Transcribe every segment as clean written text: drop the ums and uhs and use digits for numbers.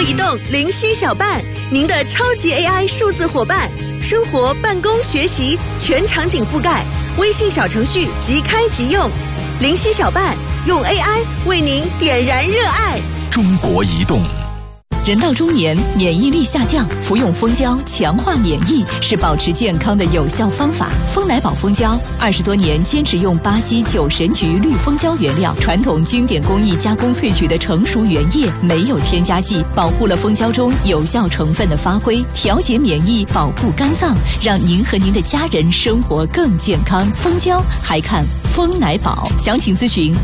移动灵犀小伴，您的超级 AI 数字伙伴，生活、办公、学习全场景覆盖，微信小程序即开即用。灵犀小伴用 AI 为您点燃热爱。 中国移动。 人到中年，免疫力下降，服用蜂胶强化免疫是保持健康的有效方法。蜂来宝蜂胶20多年坚持用巴西9神菊绿蜂胶原料，传统经典工艺加工萃取的成熟原液，没有添加剂，保护了蜂胶中有效成分的发挥，调节免疫，保护肝脏，让您和您的家人生活更健康。蜂胶还看蜂来宝，详情咨询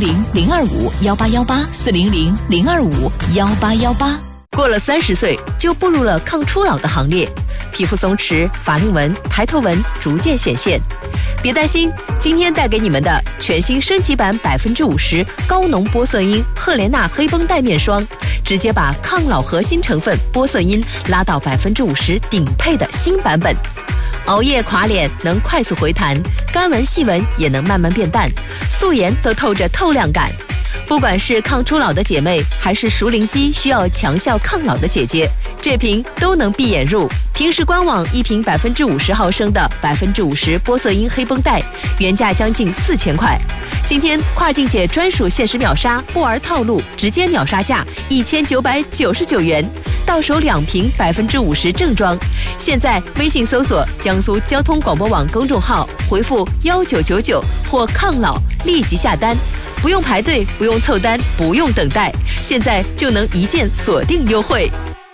400-025-18818，400-025-18818。 过了30岁就步入了抗初老的行列，皮肤松弛、法令纹、抬头纹逐渐显现。别担心，今天带给你们的全新升级版50%高浓玻色因赫莲娜黑绷带面霜，直接把抗老核心成分玻色因拉到50%顶配的新版本。熬夜垮脸能快速回弹，干纹细纹也能慢慢变淡，素颜都透着透亮感。不管是抗初老的姐妹，还是熟龄肌需要强效抗老的姐姐，这瓶都能闭眼入。平时官网一瓶50毫升的50%玻色因黑绷带，原价将近4000块。今天跨境姐专属限时秒杀不玩套路，直接秒杀价1999元，到手2瓶50%正装。现在微信搜索江苏交通广播网公众号，回复1999或抗老，立即下单。不用排队，不用凑单，不用等待，现在就能一键锁定优惠。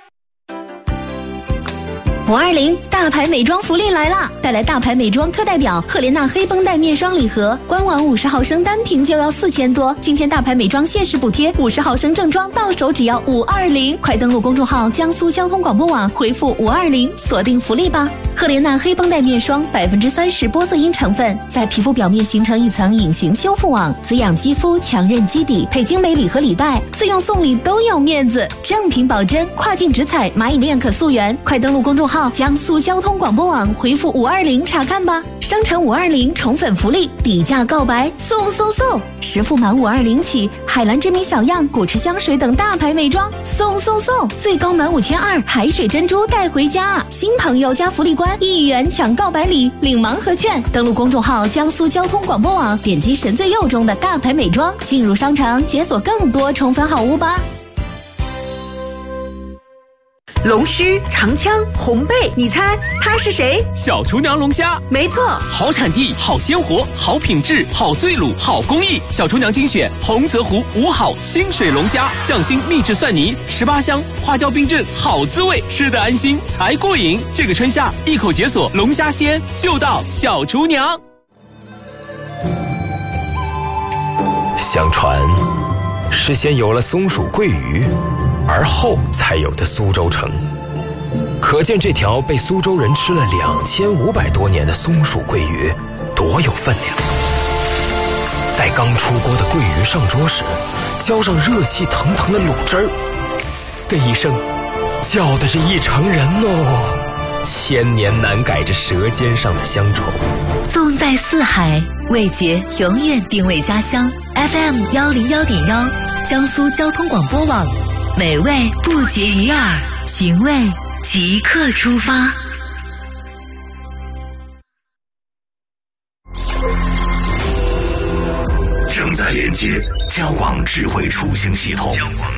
520大牌美妆福利来啦！带来大牌美妆课代表赫莲娜黑绷带面霜礼盒，官网50毫升单瓶就要4000多，今天大牌美妆限时补贴，50毫升正装到手只要520，快登录公众号江苏交通广播网，回复520锁定福利吧。赫莲娜黑绷带面霜30%玻色因成分，在皮肤表面形成一层隐形修复网，滋养肌肤，强韧基底，配精美礼盒礼袋，自用送礼都有面子，正品保真，跨境直采，蚂蚁链可溯源，快登录公众号江苏交通广播网，回复520查看吧。商城520宠粉福利，底价告白送，10付满520起，海蓝之谜小样、古驰香水等大牌美妆送，最高满5200，海水珍珠带回家。新朋友加福利关1元抢告白礼，领盲盒券。登录公众号江苏交通广播网，点击神最右中的大牌美妆，进入商城解锁更多宠粉好物吧。 龙须、长枪、红背，你猜他是谁？ 小厨娘龙虾， 没错， 好产地、好鲜活、好品质、好醉卤、好工艺。小厨娘精选洪泽湖5好清水龙虾，匠心秘制蒜泥，18香花雕冰镇，好滋味，吃得安心才过瘾。这个春夏一口解锁龙虾鲜，就到小厨娘。 相传是先有了松鼠桂鱼，而后才有的苏州城，可见这条被苏州人吃了2500多年的松鼠桂鱼多有分量。待刚出锅的桂鱼上桌时，浇上热气腾腾的卤汁儿，呲的一声，叫的是一城人哦，千年难改这舌尖上的乡愁。 纵在四海，味觉永远定位家乡。FM 101.1，江苏交通广播网。美味不绝于耳，寻味即刻出发。 正在连接交广智慧出行系统。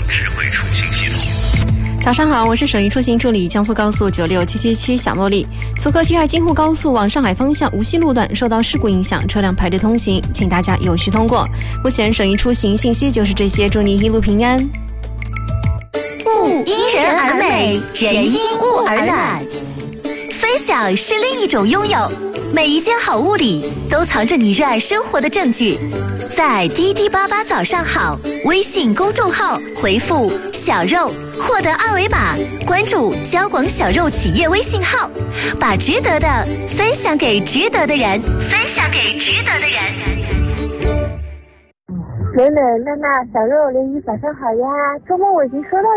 早上好，我是省域出行助理江苏高速96777小茉莉。此刻722京沪高速往上海方向无锡路段受到事故影响，车辆排队通行，请大家有序通过。目前省域出行信息就是这些，祝你一路平安。 物因人而美，人因物而暖。分享是另一种拥有，每一件好物里都藏着你热爱生活的证据。在滴滴88早上好微信公众号回复小肉，获得2维码，关注交广小肉企业微信号，把值得的分享给值得的人， 美美娜娜小肉联谊早上好呀，周末我已经收到了。